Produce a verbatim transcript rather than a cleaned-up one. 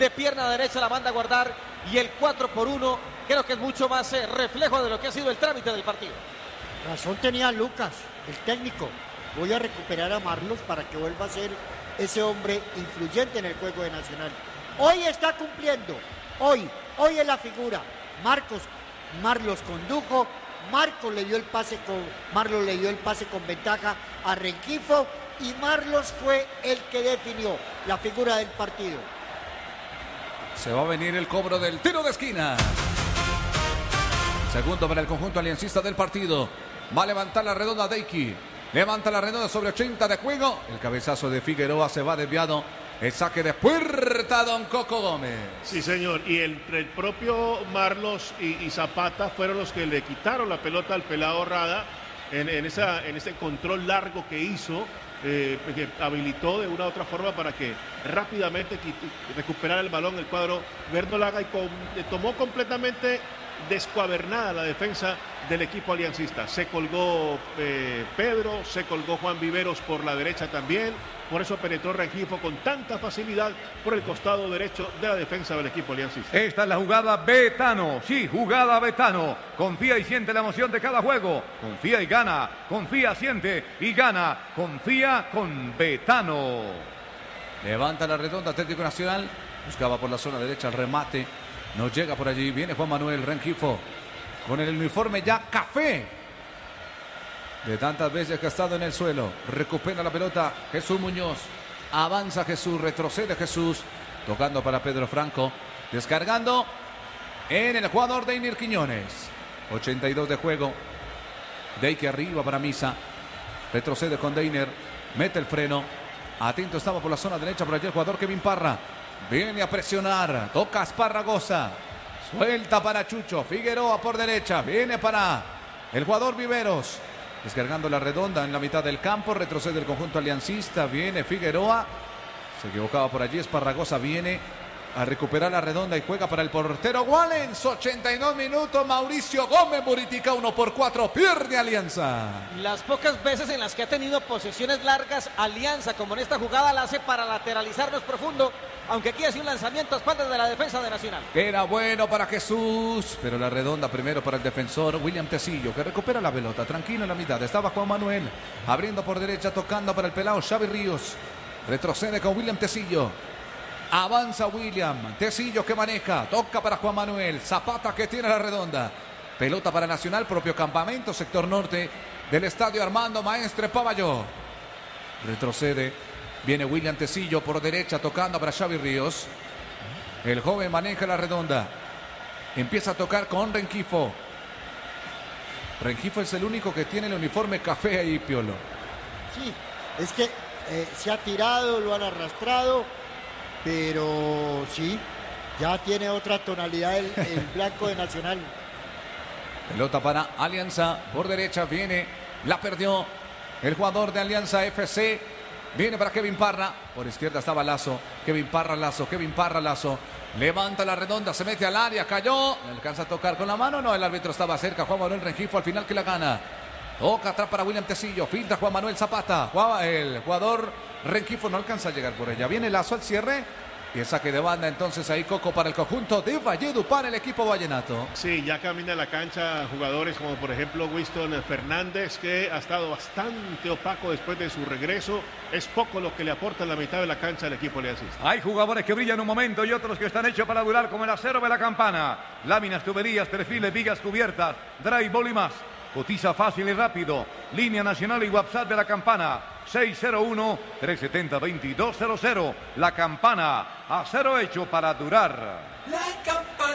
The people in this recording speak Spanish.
de pierna derecha la manda a guardar, y el cuatro por uno creo que es mucho más eh, reflejo de lo que ha sido el trámite del partido. Razón tenía Lucas, el técnico. Voy a recuperar a Marlos para que vuelva a ser ese hombre influyente en el juego de Nacional. Hoy está cumpliendo, hoy, hoy es la figura. Marcos, Marlos condujo, Marcos le dio el pase con, Marlos le dio el pase con ventaja a Rengifo, y Marlos fue el que definió la figura del partido. Se va a venir el cobro del tiro de esquina. Segundo para el conjunto aliancista del partido. Va a levantar la redonda Deiki. Levanta la redonda sobre ochenta de juego. El cabezazo de Figueroa se va desviado. El saque de puerta, don Coco Gómez. Sí, señor. Y el, el propio Marlos y, y Zapata fueron los que le quitaron la pelota al pelado Rada en, en, esa, en ese control largo que hizo. Eh, que habilitó de una u otra forma para que rápidamente recuperara el balón el cuadro verdolaga, y con, eh, tomó completamente descuadernada la defensa del equipo aliancista. Se colgó eh, Pedro, se colgó Juan Viveros por la derecha también, por eso penetró Rengifo con tanta facilidad por el costado derecho de la defensa del equipo aliancista. Esta es la jugada Betano, sí, jugada Betano. Confía y siente la emoción de cada juego. Confía y gana, confía, siente y gana. Confía con Betano. Levanta la redonda Atlético Nacional. Buscaba por la zona derecha el remate. No llega por allí. Viene Juan Manuel Rengifo con el uniforme ya café de tantas veces que ha estado en el suelo. Recupera la pelota Jesús Muñoz. Avanza Jesús, retrocede Jesús. Tocando para Pedro Franco. Descargando en el jugador Deiner Quiñones. ochenta y dos de juego. Deike arriba para Misa. Retrocede con Deiner. Mete el freno. Atento estaba por la zona derecha por allí el jugador Kevin Parra. Viene a presionar. Toca Esparragosa. Suelta para Chucho. Figueroa por derecha. Viene para el jugador Viveros. Descargando la redonda en la mitad del campo. Retrocede el conjunto aliancista. Viene Figueroa. Se equivocaba por allí. Esparragosa viene a recuperar la redonda y juega para el portero Wallens. ochenta y dos minutos. Mauricio Gómez Muritica. uno por cuatro. Pierde Alianza. Las pocas veces en las que ha tenido posesiones largas Alianza, como en esta jugada, la hace para lateralizarnos profundo. Aunque aquí hace un lanzamiento a espaldas de la defensa de Nacional. Era bueno para Jesús, pero la redonda primero para el defensor William Tecillo, que recupera la pelota, tranquilo en la mitad. Estaba Juan Manuel, abriendo por derecha, tocando para el pelado Xavi Ríos. Retrocede con William Tecillo. Avanza William, Tecillo que maneja, toca para Juan Manuel. Zapata que tiene la redonda. Pelota para Nacional, propio campamento, sector norte del estadio Armando Maestre Pavalló. Retrocede. Viene William Tecillo por derecha tocando para Xavi Ríos. El joven maneja la redonda. Empieza a tocar con Rengifo. Rengifo es el único que tiene el uniforme café ahí, Piolo. Sí, es que eh, se ha tirado, lo han arrastrado, pero sí, ya tiene otra tonalidad el, el blanco de Nacional. Pelota para Alianza. Por derecha viene, la perdió el jugador de Alianza F C. Viene para Kevin Parra. Por izquierda estaba Lazo. Kevin Parra, Lazo. Kevin Parra, Lazo. Levanta la redonda. Se mete al área. Cayó. ¿Le alcanza a tocar con la mano? No, el árbitro estaba cerca. Juan Manuel Rengifo al final que la gana. Toca atrás para William Tecillo. Filtra Juan Manuel Zapata. El jugador Rengifo no alcanza a llegar por ella. Viene Lazo al cierre. Y el saque de banda entonces ahí Coco para el conjunto de Valledupar, el equipo vallenato. Sí, ya camina la cancha jugadores como por ejemplo Winston Fernández, que ha estado bastante opaco después de su regreso. Es poco lo que le aporta en la mitad de la cancha al equipo aliancista. Hay jugadores que brillan un momento y otros que están hechos para durar, como el acero de la Campana. Láminas, tuberías, perfiles, vigas cubiertas, drywall y más. Cotiza fácil y rápido. Línea nacional y WhatsApp de la Campana. seis cero uno, tres siete cero, dos dos cero cero. La Campana. Acero hecho para durar. La Campana.